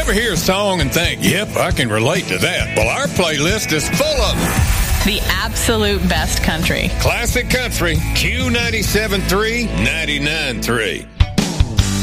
ever hear a song and think, yep, I can relate to that? Well, our playlist is full of them. The absolute best country. Classic country, Q97.3, 99.3.